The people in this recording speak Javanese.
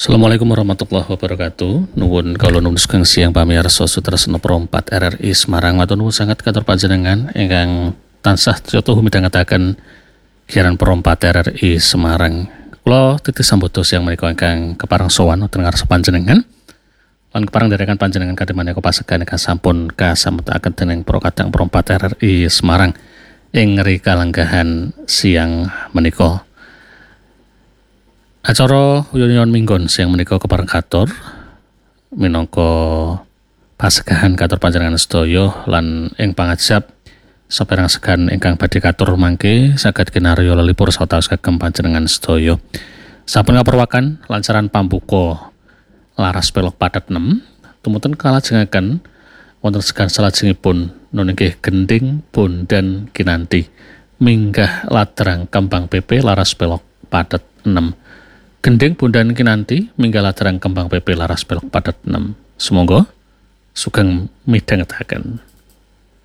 Assalamualaikum warahmatullahi wabarakatuh. Nuwun kula nuwun sugeng siang pamirsa Sutresna Pro 4 RRI Semarang. Matur nuwun sanget katur panjenengan ingkang tansah contoh midhangetaken siaran Pro 4 RRI Semarang. Kula titih sambuto siang menika ingkang kepareng sowan wonten ngarsa panjenengan. Lan kepareng derekan panjenengan kadhe maneka pasegan ingkang sampun kasametaken dening Pro Kadang Pro 4 RRI Semarang ing ngeri kalenggahan siang menika. Acara Uyun Minggon siang menika kepareng katur minangka pasegahan katur panjenengan sedaya lan ing pangajap saperang segan ingkang badhe katur mangke saged kinarya lelipur sawetawis kagem panjenengan sedaya. Sampun ngapurwaken lancaran pambuka laras pelog padet 6 tumuten kalajengaken wonten segan salajengipun nunggih gending bondan kinanti minggah ladrang kembang PP laras pelog padet 6. Gending bondan kinanti minggah ladrang kembang PP laras pelog padet 6. Semoga sugeng midhangetaken.